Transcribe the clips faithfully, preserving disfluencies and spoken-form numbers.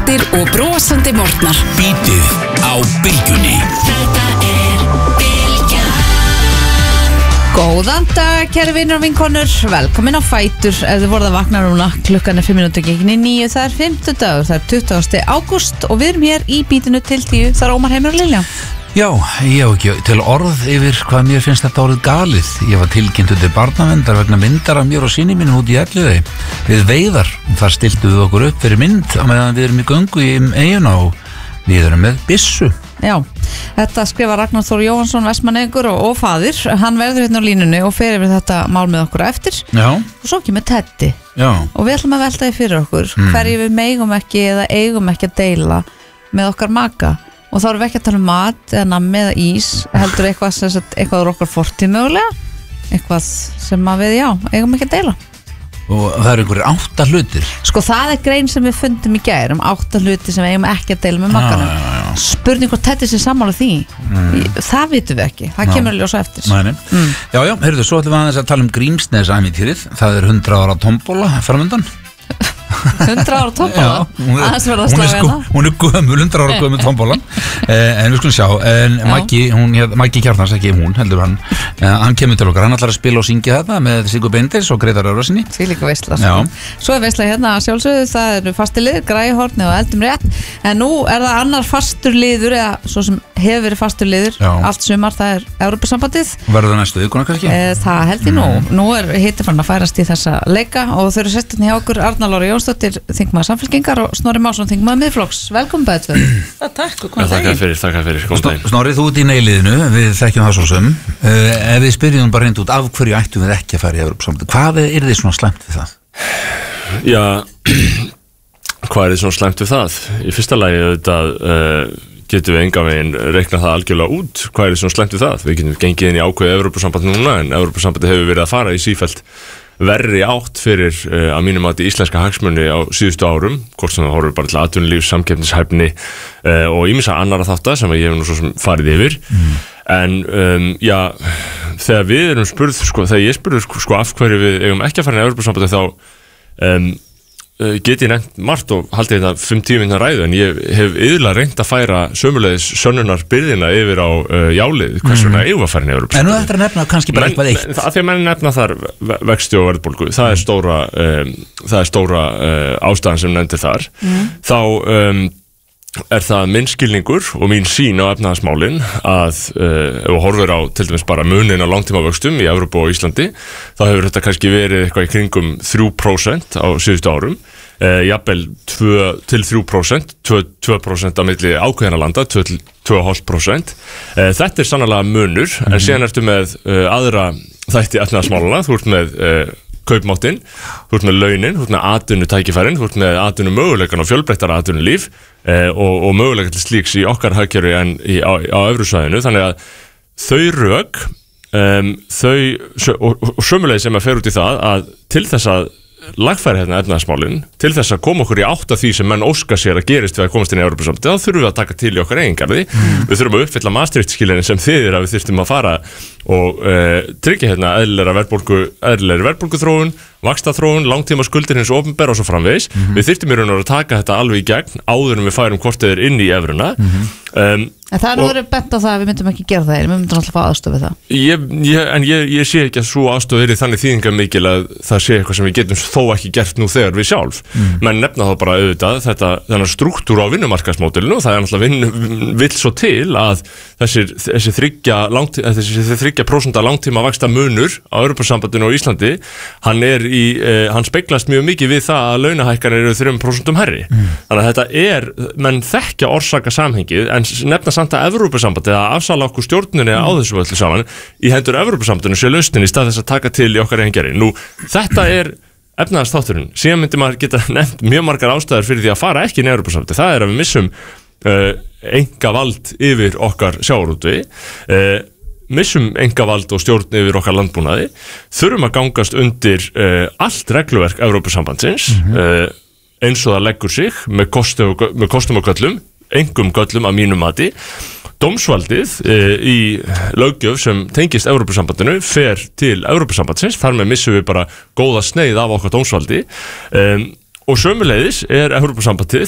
fréttir og brosandi morgnar. Bítið á Bylgjunni. Þetta er Bylgjan. Góðan dag, kæri vinur og vinkonur. Velkomin á Fætur. Ef þið voruð að vakna núna, klukkan er fimm mínútur gegn níu. Það er fimmtudagur, það er tuttugasta ágúst og við erum hér í bítinu til tíu. Það er Ómar, Heimir og Lilja. Já, ég hef ekki til orð yfir hvað mér finnst þetta orðið galið. Ég var tilkynnt til barnaverndar vegna myndar af mér og syni mínu út í Elliðey við veiðar. Þar stiltu við okkur upp fyrir mynd á meðan við erum í göngu í eiguna og við erum með byssu. Já, þetta skrifa Ragnar Þór Jóhansson, vestmanningur og, og faðir. Hann verður hérna á línunni og fer yfir þetta mál með okkur eftir. Já. Og svo ekki með Teddy. Já. Og við ætlum að velta því fyrir okkur mm. hverju við megum ekki eða eigum ekki að deila með okkar maka. Og þá erum við ekki að tala um mat eða nammi eða ís, heldur eitthvað sem sagt, eitthvað úr okkar fortíð mögulega, eitthvað sem að við, já, eigum ekki að deila. Og það eru einhverjir átta hlutir. Sko það er grein sem við fundum í gær um átta hluti sem við eigum ekki að deila með makkanum. Já, já, já. Spurning hvort þetta sé sammála því. Mm. Það vitum við ekki, það kemur að ljósa eftir. Næ, mm. Já, já, heyrðu, svo ætlum við aðeins að tala um Grímsnes-ævintýrið. Það er hundrað ára tombola framöndan. hundrað ára tombola? Hún er, hún er, sko, hún er gömul, hundrað ára gömul tombolan. eh, En við skulum sjá en Maggi, hún, Maggi Kjartans, ekki hún heldur hann, eh, hann kemur til okkar. Hann ætlar að spila og syngja þetta með Sigur Bendis og Grétar Örvarsinni. Því líka veisla sko. Svo er veisla hérna sjálfsögðu. Það eru fastir liður, Græhorni og Eldum rétt. En nú er það annar fastur liður, eða svo sem hefur verið fastur liður Já. Allt sumar, það er Evrópusambandið. Verður það næstu vikuna kannski? Eh, það held ég nú. mm. Nú er hittir fann að færast í þessa leika og þau eru sestirni hjá okkur Arna Lára Jónsdóttir, þingmaður Samfylkingar og Snorri Másson, þingmaður Miðflokks. Velkomin bæði tvö. Takk og hvað það er fyrir, takk fyrir, Snorri, Snorri, þú ert í neiliðinu, við þekkjum það svo sem uh, ef við spyrjum bara reynd út af hverju ættum við ekki að fara í Evrópusambandið, hvað er þið svona slæmt við það? Já, hvað er þið svona slæmt við það? Í fyrsta lagi auðvitað uh, getum við enga veginn reiknað það algjörlega út. Hvað er þið svona slæmt við það? Við getum gengið inn í ákveðið Evrópusamband núna, en Evrópusambandið hefur verið að fara í sífellt verri átt fyrir uh, að mínum að íslenska hagsmuni á síðustu árum, hvort sem það horfir bara til atvinnulífs, samkeppnishæfni uh, og ýmissa annarra þátta sem ég hef nú svo sem farið yfir. Mm. En um, já, þegar við erum spurð, sko, þegar ég spurði sko, sko af hverju við eigum ekki að fara inn í Evrópusambandið þá um, get ég nefnt margt og haldið þetta fimm tíu minna ræðu, en ég hef yðurlega reynt að færa sömulegis sönnunar byrðina yfir á uh, jálið, hvers vegna eigum að fara inn í Evrópusambandið. En nú þetta er nefna kannski bara eitthvað eitt. Það því að menn nefna þar vexti og verðbólgu, það er stóra um, það er stóra uh, ástæðan sem nefndir þar. Mm. Þá um, er það minn skilningur og mín sýn á efnahagsmálin að uh, ef við horfum á til dæmis bara munin á langtímavöxtum í Evrópu og Íslandi, þá hefur þetta kannski verið eitthvað í kringum þrjú prósent á síðustu árum, uh, jafnvel tvö til þrjú prósent, tvö prósent á milli ákveðina landa, tvö til tvö komma fimm prósent. Uh, þetta er sannarlega munur, mm. en síðan ertu með uh, aðra þætti efnahagsmálana, þú ert með uh, kaupmáttinn, þú ert með launin, þú ert með atvinnutækifærin, þú ert með atvinnumöguleikan og fjölbreyttara atvinnulíf eh, og, og möguleika til slíks í okkar hagkerfi en í, á, á evrusvæðinu, þannig að þau rök um, þau og, og sömulegis sem að fer út í það að til þess að lagfæra hérna efnahagsmálin, til þess að koma okkur í átt af því sem menn óska sér að gerist við að komast inn í Evrópusambandið, þá þurfum við að taka til í okkar eigingarði. Mm. Við þurfum að uppfylla Maastricht-skilyrðin sem þýðir að við þurfum að fara og uh, tryggja hérna eðlilega verðbólgu, eðlilegri verðbólguþróun, vaxtaþróun, langtíma skuldir hins opinbera og svo framvegis. Mm-hmm. Við þyrftum í raun og að taka þetta alveg í gegn áður en við færum hvort eð er inn í evruna. Mm-hmm. um, En það er nú verið bent á það að við myndum ekki gera það, við myndum alltaf að aðstofa við það. Ég, ég, en ég, ég sé ekki að svo aðstofa er þannig þýðingamikil að það sé eitthvað sem við getum þó ekki gert nú þegar við sjálf. Mm. Menn nefna þá bara auðvitað þetta, þennan struktúr á vinnumarkaðsmódelinu og það er náttúrulega vinn, vill svo til að þessir, þessi þriggja langtí, þessi þriggja prósenta langtíma vaxta munur á Evrópusambandinu og Íslandi, hann er í, eh, hann speglast mjög mikið við það að launahækkanir eru þrjú prósent herri. Mm. Þannig að þetta er, menn þekkja orsaka samhengið, en nefna samt að Evrópusambandið að afsala okkur stjórninni á þessu öllu saman í hendur Evrópusambandinu sé lausnin í stað þess að taka til í okkar eigin gerði. Nú, þetta er efnahagsþátturinn. Síðan myndi maður geta nefnt mjög margar ástæður fyrir því að fara ekki inn í Evrópusambandið. Það er að við missum uh, einkavald yfir okkar sjávarútvegi, uh, missum einkavald og stjórn yfir okkar landbúnaði, þurfum að gangast undir uh, allt regluverk Evrópusambandsins, mm-hmm. uh, eins og það leggur sig með, kostu, með kostum og göllum, engum göllum að mínum mati. Dómsvaldið e, í löggjöf sem tengist Evrópusambandinu fer til Evrópusambandsins, þar með missum við bara góða sneið af okkar dómsvaldi, um, og sömuleiðis er Evrópusambandið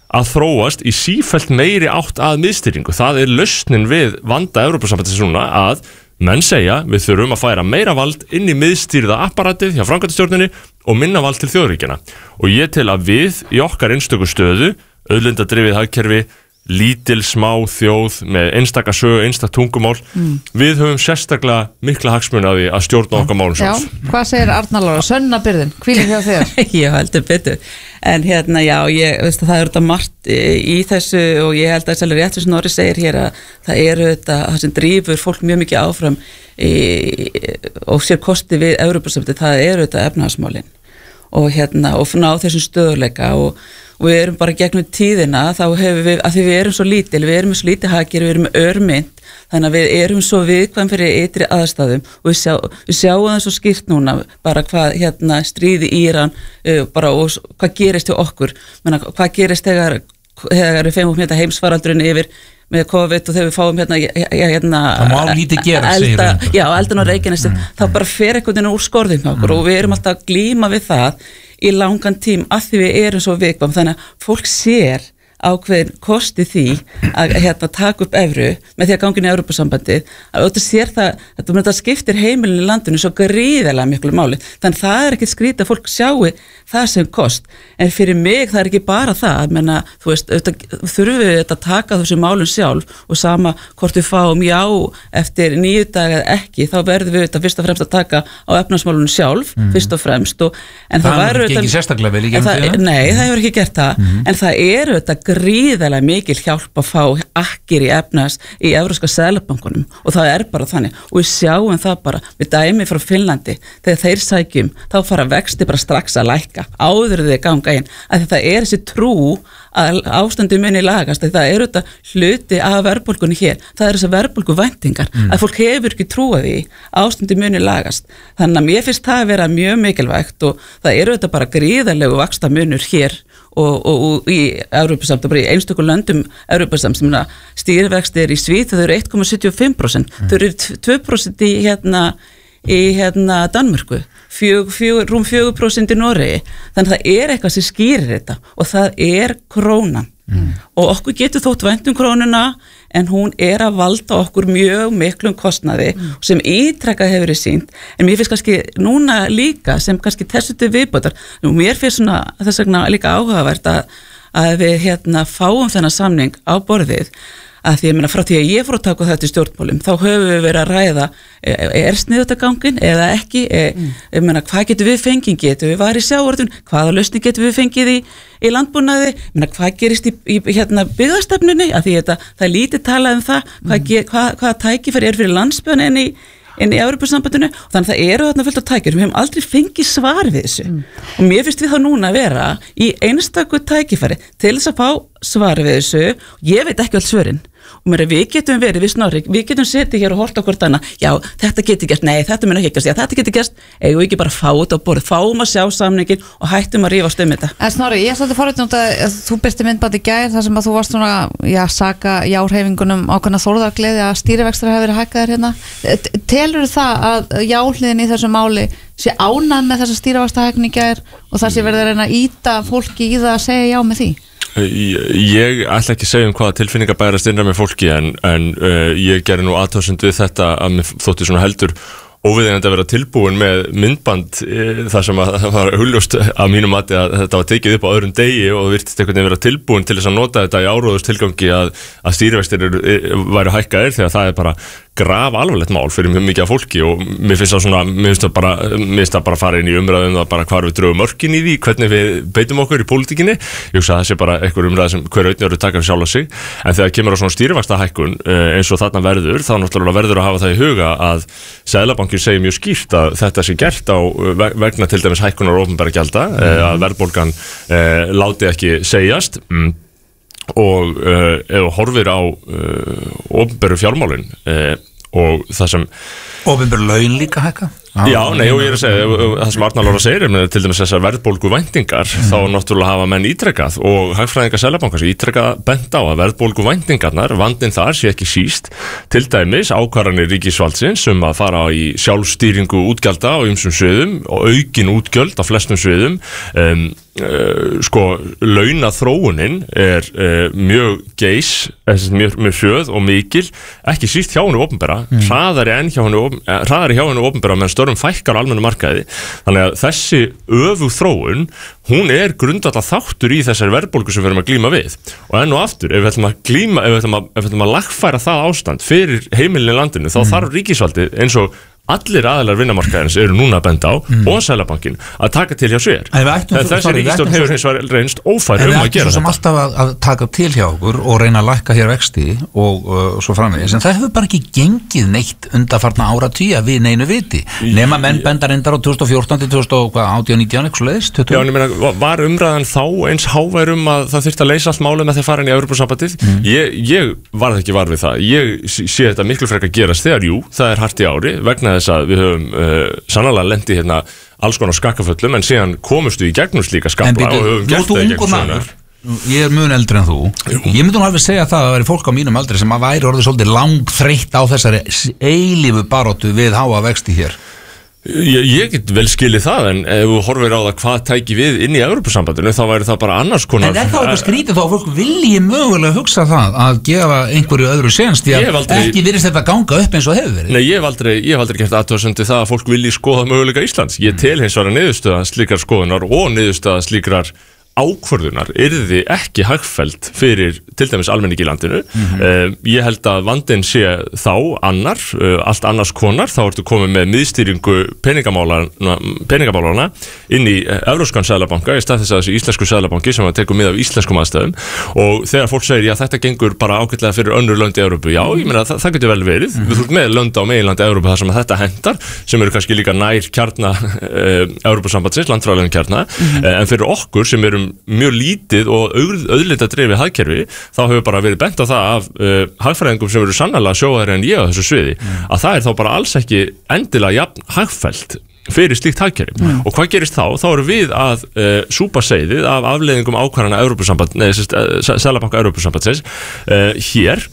að þróast í sífellt meiri átt að miðstýringu. Það er lausnin við vanda Evrópusambandsins núna að menn segja við þurfum að færa meira vald inn í miðstýrða apparatið hjá framkvæmdastjórninni og minna vald til þjóðríkjanna. Og ég tel að við í okkar einstöku stöðu, auðlindadrifið hagkerfi, lítil smá þjóð með einstaka sögu, einstak tungumál, mm. við höfum sérstaklega mikla hagsmuni að því að stjórna okkar málum sjálf. Já, hvað segir Arna Lára? Sönnabyrðin, hvílir hjá þér? Já, heldur betur. En hérna, já, ég veist að það er þetta margt í þessu og ég held að það er sérlega rétt sem Snorri segir hér að það eru þetta, það sem drífur fólk mjög mikið áfram í, og sér kosti við Evrópusambandið, það eru þetta efnahagsmálin og hérna, og ná þessum stöðuleika og og við erum bara gegnum tíðina þá hefur við, að því við erum svo lítil við erum svo lítið hakir, við erum örmynd þannig að við erum svo viðkvæm fyrir ytri aðstæðum og við, sjá, við sjáum það svo skýrt núna bara hvað hérna stríði Íran uh, bara og hvað gerist til okkur menna, hvað gerist þegar, þegar við fengum hérna heimsfaraldurinn yfir með COVID og þegar við fáum hérna, hérna það má lítið gera, elda, já, eldan á Reykjanesi mm. þá bara fer eitthvað inn úr skorðum hjá okkur mm. og við erum alltaf að glíma við það í langan tím að því við erum svo viðkvæm þannig að fólk sér ákveðin kosti því að hérna, taka upp evru með því að ganga inn í Evrópusambandið að þetta sér það, þetta, þetta skiptir heimilin í landinu svo gríðarlega miklu máli þannig það er ekki skrítið að fólk sjáu það sem kost, en fyrir mig það er ekki bara það, menna, þú veist auðvitað, þurfum við að taka þessu málun sjálf og sama hvort við fáum já eftir nýju dag eða ekki þá verðum við þetta fyrst og fremst að taka á efnahagsmálunum sjálf, mm. fyrst og fremst og, en það, það er ekki sérstaklega vel í gegnum það, nei, það hefur ekki gert það mm. en það eru þetta gríðarlega mikil hjálp að fá akkir í efnahags í Evrópska seðlabankunum og það er bara þannig og við sjáum það bara við dæmi frá Finnlandi þegar þeir sækjum þá fara vexti bara strax að lækka áður þeir ganga inn að þetta er þessi trú að ástandi muni lagast það eru þetta hluti af verðbólgunni hér það eru þessar verðbólguvæntingar mm. að fólk hefur ekki trú að því ástandi muni lagast þannig að mér finnst það að vera mjög mikilvægt og það eru þetta bara gríðarlegu vaxtamunur hér og, og, og í Evrópusambandsins, bara í einstökum löndum Evrópusambandsins, stýrivextir í Svíþjóð þau eru eitt komma sjötíu og fimm prósent mm. þau eru tvö prósent í hérna í hérna Danmörku fjög, fjög, rúm fjögur prósent í Noregi þannig að það er eitthvað sem skýrir þetta og það er krónan mm. og okkur getur þótt vænt um krónuna en hún er að valda okkur mjög miklum kostnaði mm. sem ítrekka hefur verið sýnt en mér finnst kannski núna líka sem kannski þessu til viðbótar og mér finnst svona þess vegna líka áhugavert að, að við hérna fáum þennan samning á borðið að því ég meina frá því að ég fór að taka þetta í stjórnmálum þá höfum við verið að ræða er sniðutagangin eða ekki mm. ég meina hvað getur við fengið getur við varið sjávarðun, hvaða lausni getur við fengið í, í landbúnaði ég meina hvað gerist í, í hérna byggðastefnunni að því þetta, það er lítið talað um það mm. hvað, hvað, hvaða tækifæri er fyrir landsbyggðina inn í inn í Evrópusambandinu og þannig að það eru þarna fullt af tækifærum, við hefum aldrei fengið svar við þessu mm. og mér finnst við þá núna að vera í einstakur tækifæri til þess að fá svar við þessu ég veit ekki alls svörin og mér er við getum verið við Snorri, við getum setið hér og horta hvort annað, já þetta getur gert, nei þetta mun ekki gerst, já þetta getur gerst, eigum við ekki bara fá þetta á borð, fáum að sjá samningin og hættum að rífast um þetta. En Snorri, ég ætla að forrita út að þú byrsti myndband í gær þar sem að þú varst svona, já, saka járheifingunum ákveðna þórðargleði að stýrivextir hafi verið hækkaðir hérna. Telur það að jáhliðin í þessu máli sé ánað með þessa stýrivaxtahækkun í gær og það sé verið að reyna að ýta fólki í það að segja já með því? Ég ætla ekki að segja um hvaða tilfinningar bærast innra með fólki en, en uh, ég gerir nú athugasemd við þetta að mér þótti svona heldur óviðeigandi að vera tilbúin með myndband uh, þar sem að það var hugljóst að mínum mati að þetta var tekið upp á öðrum degi og virtist einhvern veginn vera tilbúin til þess að nota þetta í áróðustilgangi að, að stýrivextir væru hækkaðir þegar það er bara graf alvarlegt mál fyrir mjög mikið af fólki og mér finnst það svona, mér finnst það bara mér finnst það bara fara inn í umræðum það bara hvar við drögum mörkin í því, hvernig við beitum okkur í pólitíkinni, ég hugsa að það sé bara einhver umræð sem hver auðvitað eru taka fyrir sjálf á sig en þegar kemur á svona stýrivaxtahækkun eins og þarna verður, þá náttúrulega verður að hafa það í huga að Seðlabankinn segir mjög skýrt að þetta sé gert á vegna til dæmis hækkunar opinberra gjalda að verðbólgan láti ekki segjast og uh, ef þú horfir á uh, opinberu fjármálin uh, og það sem opinberu laun líka hækka Já, nei, og ég er að segja, það sem Arnar Lóra segir um til dæmis þessar verðbólgu væntingar mm. þá náttúrulega hafa menn ítrekkað og hagfræðingar Seðlabankans ítrekkað bent á að verðbólgu væntingarnar, vandinn þar sé ekki síst til dæmis ákvarðanir ríkisvaldsins um að fara í sjálfstýringu útgjalda á ýmsum sviðum og aukin útgjöld á flestum sviðum um, Uh, sko, launaþróunin er uh, mjög geis, mjög, mjög hröð og mikil, ekki síst hjá hennu opinbera, mm. hraðari enn hjá hennu uh, hraðari hjá hennu opinbera meðan störfum fækkar á almennu markaði, þannig að þessi öfug þróun, hún er grundvallar þáttur í þessari verðbólgu sem við erum að glíma við, og enn og aftur ef við ætlum að glíma, ef við ætlum að, ef við ætlum að lagfæra það ástand fyrir heimilin í landinu, þá mm. þarf ríkisvaldið eins og allir aðilar vinnumarkaðarins eru núna að benda á mm. og Seðlabankinn að taka til hjá sér. En þessi ríkisstjórn hefur hins vegar reynst ófær um að gera þetta. En við ættum svo alltaf að, að taka til hjá okkur og reyna að lækka hér vexti og uh, svo framvegis, en það hefur bara ekki gengið neitt undanfarna áratugja við neinu viti. Nema menn benda reyndar á tvö þúsund og fjórtán til tvö þúsund og átján nítján eitthvað leiðist. Já, en ég meina, var umræðan þá eins hávær um að það þyrfti að leysa allt málið með þeir fara inn í Evrópusambandið? Mm. Ég, ég varð ekki var við það. Ég sé þetta miklu frekar gerast þegar, jú, það er hart í ári vegna þess að við höfum uh, sannarlega lendi hérna alls konar skakkaföllum en síðan komumst við í gegnum slíka skapla og höfum gert það í gegnum sögunar. Ég er mun eldri en þú. Jú. Ég myndi nú alveg segja það að það væri fólk á mínum aldri sem að væri orðið svolítið langþreytt á þessari eilífu baróttu við háa vexti hér. Ég, ég get vel skilið það, en ef þú horfir á það hvað tæki við inn í Evrópusambandinu þá væri það bara annars konar. En er það eitthvað skrítið þá að fólk vilji mögulega hugsa það að gefa einhverju öðru séns því að aldrei, ekki virðist þetta ganga upp eins og hefur verið? Nei, ég hef aldrei, ég hef aldrei gert athugasemd það að fólk vilji skoða möguleika Íslands. Ég tel hins vegar niðurstöða slíkar skoðunar og niðurstöða slíkrar ákvörðunar yrði ekki hagfelld fyrir til dæmis almenningi í landinu. Mm-hmm. uh, ég held að vandinn sé þá annar, uh, allt annars konar, þá ertu komið með miðstýringu peningamálana inn í uh, Evrópskan seðlabanka í stað þess að þessi íslensku seðlabanki sem að tekur mið af íslenskum aðstæðum og þegar fólk segir, já þetta gengur bara ágætlega fyrir önnur lönd í Evrópu, já ég meina það, það getur vel verið, mm-hmm. við þurfum með lönd á meginlandi Evrópu þar sem að þetta hendar, sem eru kannski líka nær kjarna uh, Evrópusambandsins, landfræðilegum kjarna, mm-hmm. uh, en fyrir okkur sem erum mjög lítið og auðlita drifið hagkerfi, þá hefur bara verið bent á það af uh, hagfræðingum sem eru sannarlega sjóðari en ég á þessu sviði, mm. að það er þá bara alls ekki endilega jafn hagfellt fyrir slíkt hagkerfi. Mm. Og hvað gerist þá? Þá eru við að uh, súpa seiðið af afleiðingum ákvarðana Evrópusamband, nei, Seðlabanka Evrópusambandsins uh, hér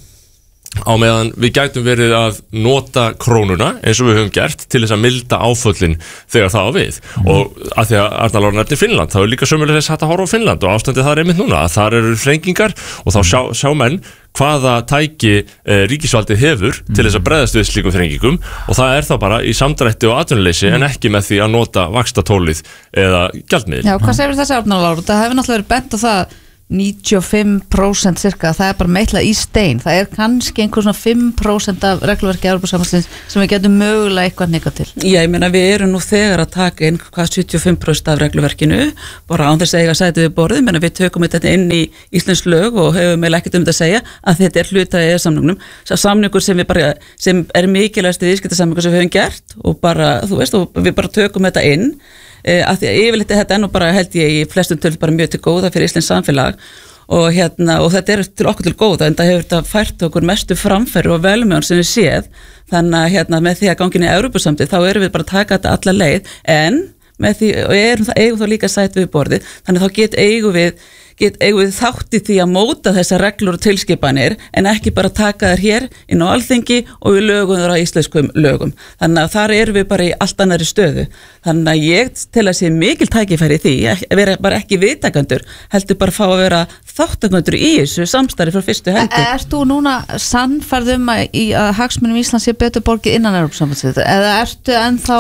á meðan við gætum verið að nota krónuna eins og við höfum gert til þess að milda áföllin þegar það á við. Mm. Og að því að Arnar Lóra nefnir Finnland, þá er líka sömulegis hægt að horfa á Finnland og ástandið það er einmitt núna að þar eru þrengingar og þá sjá, sjá menn hvaða tæki eh, ríkisvaldið hefur mm. til þess að bregðast við slíkum þrengingum og það er þá bara í samdrætti og atvinnuleysi mm. en ekki með því að nota vaxtatólið eða gjaldmiðil. Já, hvað segir þessi Arnar Lóra? Það hefur náttúrulega verið bent á það níutíu og fimm prósent cirka, það er bara meitlað í stein, það er kannski einhver svona fimm prósent af regluverki Evrópusambandsins sem við getum mögulega eitthvað neka til. Já, ég meina við erum nú þegar að taka inn hvað sjötíu og fimm prósent af regluverkinu, bara án þess að eiga sæti við borðið, menna við tökum þetta inn í íslensk lög og hefum meil ekkert um þetta að segja að þetta er hluta í samningnum, samningur sem við bara, sem er mikilvægast viðskiptasamningur sem við höfum gert og bara, þú veist, og við bara tökum þetta inn. Uh, að því að yfirleitt er þetta ennú bara held ég í flestum tölum bara mjög til góða fyrir íslenskt samfélag og, hérna, og þetta er til okkur til góða en það hefur þetta fært okkur mestu framferð og velmjörn sem við séð þannig að hérna, með því að gangin í Evrópusamtið þá erum við bara að taka þetta alla leið en með því, og erum það, eigum þá líka sætt við borðið þannig að þá get eigum við get eigum við þátt í því að móta þessar reglur og tilskipanir en ekki bara taka þær hér inn á Alþingi og við lögum þar á íslenskum lögum. Þannig að þar erum við bara í allt annari stöðu. Þannig að ég til að sé mikil tækifæri í því, vera bara ekki viðtakendur, heldur bara fá að vera þáttakendur í þessu samstarfi frá fyrstu hendi. Ert þú núna sannfærð um að, í, að hagsmunum Íslands sé betur borgið innan Evrópusambandsins eða ertu ennþá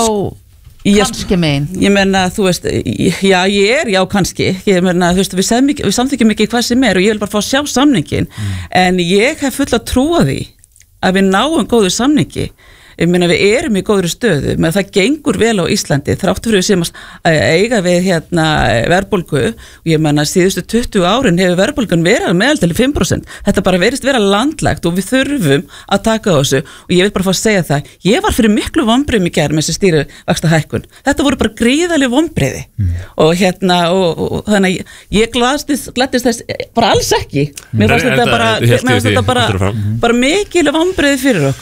kannski megin? Ég meina, þú veist, já, ég er, já, kannski. Ég meina, þú veist, við, við samþykjum ekki hvað sem er og ég vil bara fá að sjá samningin. Mm. En ég hef full að trúa því að við náum góðu samningi. Ég meina, við erum í góðri stöðu, með það gengur vel á Íslandi, þráttu fyrir við sem að eiga við hérna verðbólgu og ég meina, síðustu tuttugu árin hefur verðbólgan verið meðaltali fimm prósent. Þetta bara verist vera landlægt og við þurfum að taka á þessu og ég vil bara fá að segja það. Ég var fyrir miklu vonbrigðum í gær með þessi stýrivaxtahækkun. Þetta voru bara gríðarleg vonbrigði mm. og hérna, og, og, og þannig að ég gladdist, gladdist þess bara alls ekki. Mér fannst þetta bara, mér fannst þetta bara, bara mikil vonbrigði fyrir okkur.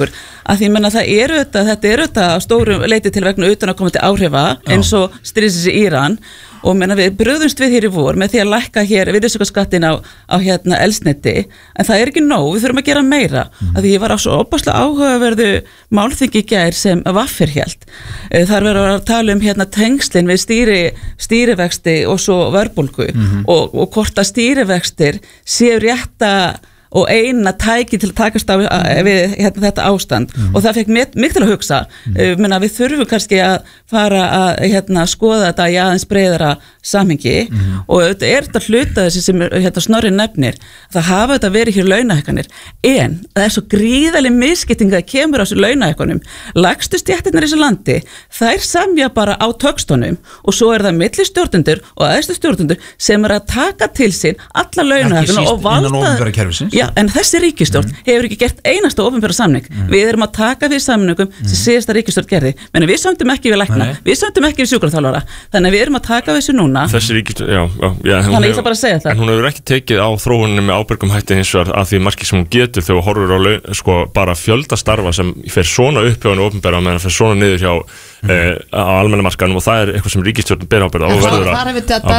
að því menna það eru þetta, þetta eru þetta á stóru leiti til vegna utan að koma til áhrifa eins og stríðsins í Íran og menna við bröðumst við hér í vor með því að lækka hér virðisaukaskattinn á, á hérna eldsneyti, en það er ekki nóg, við þurfum að gera meira, mm. að því ég var á svo opaslega áhugaverðu málþingi í gær sem Vaffir hélt, þar verður að tala um hérna tengslin við stýri, stýrivexti og svo verðbólgu mm-hmm. og, og hvort að stýrivextir séu rétta og eina tæki til að takast á við hérna, þetta ástand mm. og það fekk mig, mig til að hugsa mm. uh, menna, við þurfum kannski að fara að hérna, skoða þetta í aðeins breiðara samhengi mm. og þetta er þetta hluta þessi sem hérna, Snorri nefnir, það hafa þetta verið hér launahækkanir, en það er svo gríðaleg misskipting að kemur á þessu launahækkunum, lagstu stéttirnar í þessu landi, þær samja bara á tökstunum og svo er það milli stjórnendur og aðeinslu stjórnendur sem er að taka til sín alla launahækkunum og valda Já, en þessi ríkisstjórn mm. hefur ekki gert einasta opinbera samning. Mm. Við erum að taka við samningum mm. sem síðasta ríkisstjórn gerði. Menni við sömdum ekki við lækna, Nei. við sömdum ekki við sjúkraþjálfara. Þannig að við erum að taka við þessu núna. Þessi ríkisstjórn, já, já, já Þannig að ég ætla bara að segja það. En hún hefur ekki tekið á þróuninu með ábyrgum hætti hins vegar að því margir sem hún getur þegar horfur á laun, sko, bara fjölda starfa sem fer svona upp hjá henni opinbera meðan fer svona niður hjá mm. eh, á almenna markaðnum og það er eitthvað sem ríkisstjórn ber ábyrgð á og verður að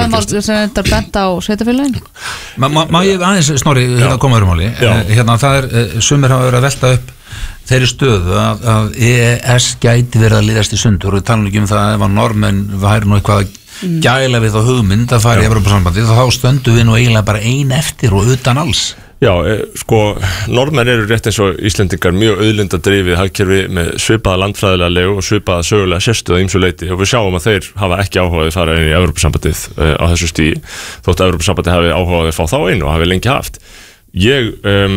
hérna það er, sumir hafa verið að velta upp þeirri stöðu að, að E E S gæti verið að liðast í sundur og við talum ekki um það ef að normenn væri nú eitthvað að gæla við þá hugmynd að fara í Evrópusambandið þá stöndum við nú eiginlega bara ein eftir og utan alls. Já, sko, norðmenn eru rétt eins og Íslendingar mjög auðlindadrifið hagkerfi með svipaða landfræðilega legu og svipaða sögulega sérstuð að ýmsu leyti og við sjáum að þeir hafa ekki áhugaði að fara inn í Evrópusambandið uh, á þessu stíi, þótt að Evrópusambandið hafi áhugaði að fá þá inn og hafi lengi haft. Ég, um,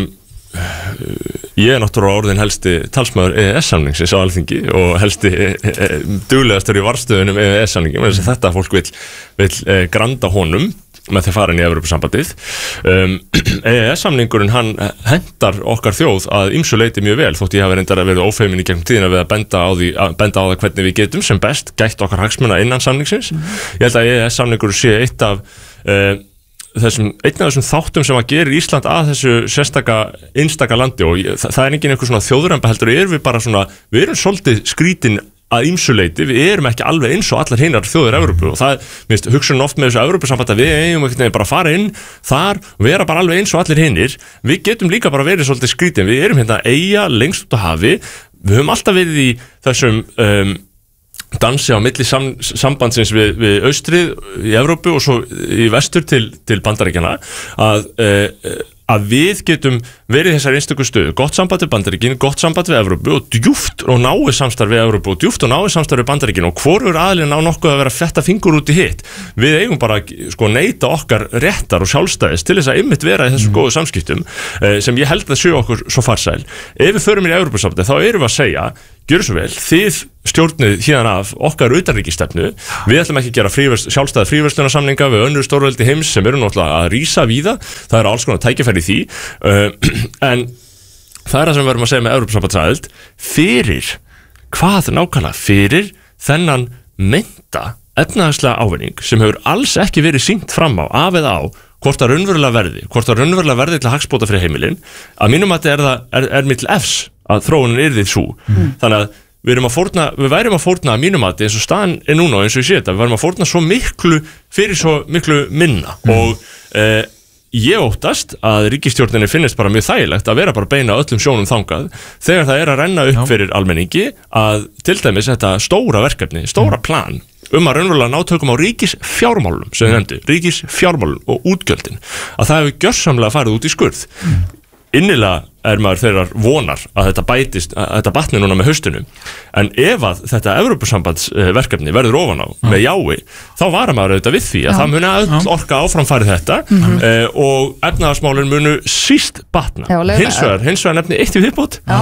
ég er náttúrulega orðin helsti talsmaður E E S-samningsins á Alþingi og helsti e, e, duglegastur í varstöðunum E E S-samningi, með þess að þetta fólk vill, vill e, granda honum með því að fara inn í Evrópusambandið. Um, E E S-samningurinn hann hendar okkar þjóð að ýmsu leyti mjög vel, þótt ég hafi reyndar að verið ófeimin í gegnum tíðina við að benda á, því, að benda á það hvernig við getum sem best gætt okkar hagsmuna innan samningsins. Ég held að E E S-samningurinn sé eitt af uh, þessum, einn af þessum þáttum sem að gera Ísland að þessu sérstaka einstaka landi og það, það er engin einhver svona þjóðremba heldur, erum við bara svona, við erum svolítið skrítin að ýmsu leyti, við erum ekki alveg eins og allar hinnar þjóðir Evrópu og það, minnst, hugsun oft með þessu Evrópusamband að við eigum ekkert bara að fara inn þar og vera bara alveg eins og allir hinnir, við getum líka bara verið svolítið skrítin, við erum hérna eyja lengst út á hafi, við höfum alltaf verið í þessum um, dansi á milli sam, sambandsins við, við austrið í Evrópu og svo í vestur til, til Bandaríkjanna að, uh, að við getum verið þessar einstöku stöðu, gott samband við Bandaríkin, gott samband við Evrópu og djúft og náið samstarf við Evrópu og djúft og náið samstarf við Bandaríkin og hvorur aðlinn á nokkuð að vera að fetta fingur út í hitt. Við eigum bara sko neita okkar réttar og sjálfstæðis til þess að einmitt vera í þessum mm. góðu samskiptum uh, sem ég held að séu okkur svo farsæl. Ef við förum í Evrópusambandið þá erum við að segja gjör svo vel, þið stjórnið hérna af okkar utanríkisstefnu, við ætlum ekki að gera fríverst, sjálfstæða fríverslunarsamninga við önnur stórveldi heims sem eru náttúrulega að rísa víða, það eru alls konar tækifæri í því, uh, en það er það sem við verðum að segja með Evrópusambandsaðild, fyrir hvað nákvæmlega, fyrir þennan meinta efnahagslega ávinning sem hefur alls ekki verið sýnt fram á, af eða á, hvort það raunverulega verði, hvort það raunverulega verði til að hagsbóta fyrir heimilin, að mínum að þetta er, er, er mitt efs að þróunin yrði svo. Mm. Þannig að við erum að fórna, við værum að fórna að mínum að eins og staðan er núna eins og ég sé þetta, við værum að fórna svo miklu fyrir svo miklu minna mm. og eh, ég óttast að ríkisstjórninni finnist bara mjög þægilegt að vera bara beina öllum sjónum þangað þegar það er að renna upp Já. Fyrir almenningi að til dæmis þetta stóra verkefni, stóra mm. plan um að raunverulega nátökum á ríkisfjármálum sem þið nefndu, ríkisfjármálum og útgjöldin, að það hefur gjörsamlega farið út í skurð. Mm. Innilega er maður þeirrar vonar að þetta bætist, að þetta batni núna með haustunum, en ef að þetta Evrópusambandsverkefni verður ofan á ja. Með jái, þá var maður auðvitað við því að ja. Það muni öll ja. Orka áframfarið þetta mm-hmm. uh, og efnahagsmálin munu síst batna. Ja, hins vegar, hins vegar nefni eitt í viðbót ja.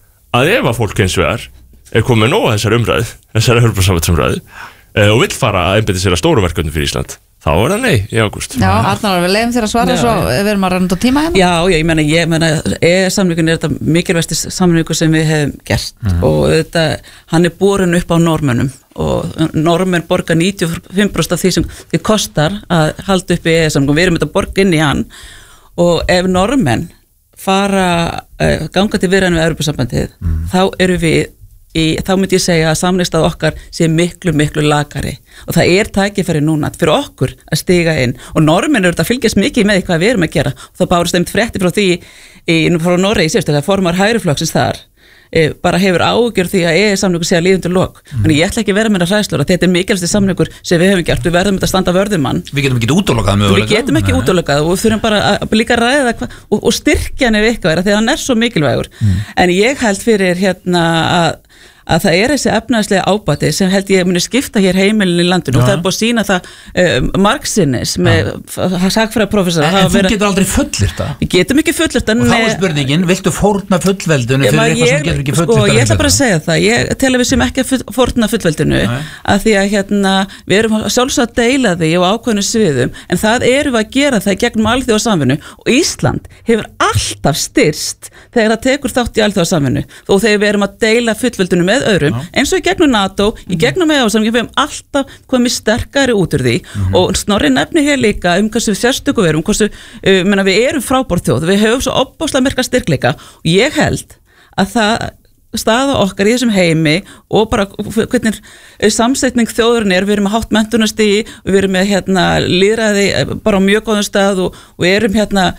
Að ef að fólk hins vegar er komið nóg að þessar umræð, þessar Evrópusambandsumræð uh, og vill fara að einbeita sér að stóru verkefni fyrir Ísland, þá er það nei í ágúst. Já, Arnar, við leiðum þér að svara já, svo við erum að rannda tíma hérna. Já, já, ég meina, ég meina E E S-samningun er þetta mikilvægsti samningur sem við hefum gert mm. og þetta, hann er borin upp á normönnum og normenn borga níutíu og fimm prósent af því sem þið kostar að halda upp í E E S-samningun, við erum þetta borga inn í hann og ef normenn fara uh, ganga til viðræðum við Evrópusambandið mm. þá eru við í, þá myndi ég segja að samningsstað okkar sé miklu, miklu lakari og það er tækifæri núna fyrir okkur að stiga inn og normin eru þetta að fylgjast mikið með hvað við erum að gera og það bárust einmitt frétti frá því í, frá Noregi síðust þegar formar hægriflokksins þar e, bara hefur ágjör því að E E-samningur sé að líða undir lok mm. þannig ég ætla ekki að vera með það hræðslur að þetta er mikilvægasti samningur sem við höfum gert, við verðum að standa vörðumann Við getum ekki útlokað mögulega Við getum ekki útlokað og við þurfum bara að líka ræða hva, og, og styrkja hann ef eitthvað er því að hann er svo mikilvægur mm. en ég held fyrir hérna að að það er þessi efnaðslega ábati sem held ég muni skipta hér heimilin í landinu ja. og það er búið að sína það uh, margsinnis með ja. sagfræðiprófessor En, en þú vera... getur aldrei fullyrta Við getum ekki fullyrta Og þá er spurningin, viltu fórna fullveldinu fyrir eitthvað sem getur ekki fullyrta Sko, ég ætla bara að segja það, ég tel að við sem ekki að fórna fullveldinu Nei. að því að hérna, við erum sjálfsög að deila því á ákveðnu sviðum en það erum við að gera það gegnum alþjóðasamvinnu og Ísland hefur alltaf styrst þegar það tekur þátt í alþjóðasamvinnu og þegar við erum að deila fullveldinu með öðrum, Já. eins og í gegnum NATO í gegnum E U-samninginn við hefum alltaf komið sterkari út úr því mm-hmm. og Snorri nefnir hér líka um hversu sérstöku við erum hversu, uh, menna, við erum frábár þjóð við höfum svo opbáslega merka styrkleika og ég held að það staða okkar í þessum heimi og bara hvernig samsetning þjóðurinn er, við erum með hátt menntunarstigi við erum með hérna lýðræði bara á mjög góðum stað og við erum hérna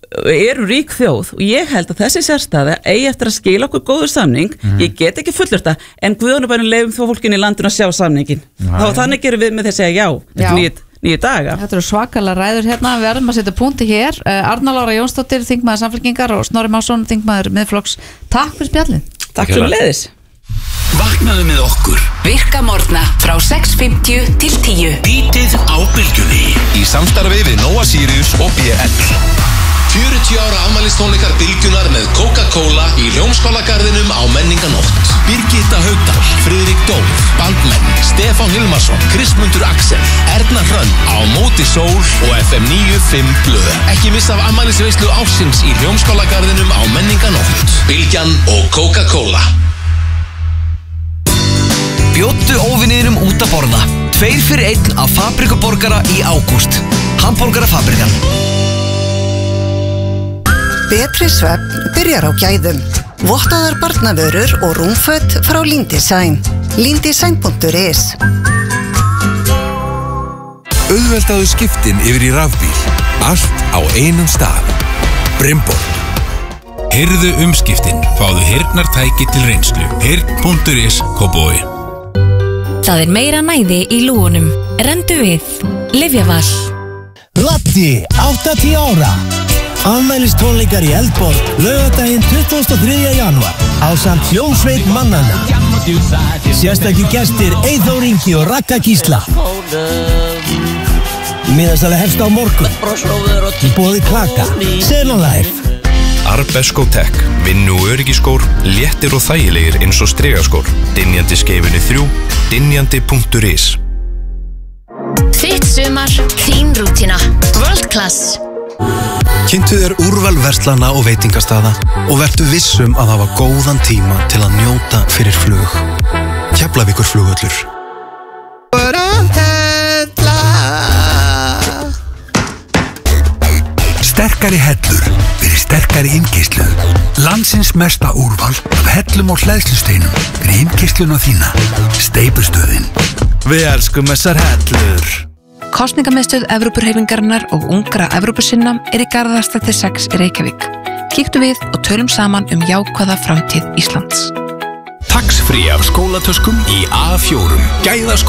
eru rík þjóð og ég held að þessi sérstæða eigi eftir að skila okkur góður samning mm. ég get ekki fullur þetta en Guðanabærin leifum þó fólkin í landinu að sjá samningin þá þannig gerum við með því að segja já, já. Nýt, nýju daga Þetta eru svakalega ræður hérna, við verðum að setja punkti hér uh, Arna Lára Jónsdóttir, þingmaður Samfylkingar og Snorri Másson, þingmaður Miðflokks Takk fyrir spjallin Takk fyrir leiðis Vaknaðu með okkur Virka morgna frá sex fimmtíu til tíu Bítið á bylgjunni Í samstarfi við Nóa Sirius og B L fjörutíu ára afmælistónleikar Bylgjunar með Coca-Cola í Hljómskálagarðinum á Menninganótt. Birgitta Haugdal, Friðrik Dór, bandmenn, Stefán Hilmarsson, Kristmundur Axel, Erna Hrönn, Á móti sól og F M níu fimm blöð. Ekki missa af afmælisveislu ársins í Hljómskálagarðinum á Menninganótt. Bylgjan og Coca-Cola. Bjóddu óvinniðinum út að borða. Tveir fyrir einn af Fabrikuborgara í ágúst. Hamborgarafabrikan. Betri svefn byrjar á gæðum. Vottaðar barnavörur og rúmföt frá Lindesign. Lindesign punktur is. Auðveldaðu skiptin yfir í rafbíl. Allt á einum stað. Brimborg. Heyrðu umskiptin. Fáðu heyrnartæki til reynslu. heyrn punktur is Kópavogi. Það er meira næði í lúgunum. Rendu við. Lyfjaval. Latti, áttatíu ára. Afmælistónleikar í Eldborg, laugardaginn tuttugasta og þriðja janúar ásamt hljómsveit mannanna. Sérstakir gestir Eyþór Ingi og Ragga Gísla. Miðasala hefst á morgun. Í boði Klaka, Sena Life. Arbesko Tech, vinnu og öryggiskór, léttir og þægilegir eins og stregaskór. Dynjandi skeifunni þrjú, dynjandi punktur is. Þitt sumar, þín rútína. World Class. Kynntu þér úrval verslana og veitingastaða og vertu vissum að hafa góðan tíma til að njóta fyrir flug. Keflavíkur flugvöllur. Sterkari hellur fyrir sterkari innkeyrslu. Landsins mesta úrval af hellum og hleðslusteinum fyrir innkeysluna þína. Steypustöðin. Við elskum þessar hellur. Kosningamiðstöð Evrópuhreyfingarinnar og ungra Evrópusinna er í Garðastræti sex í Reykjavík. Kíktu við og tölum saman um jákvæða framtíð Íslands. Tax-free af skólatöskum í A fjórum. Gæða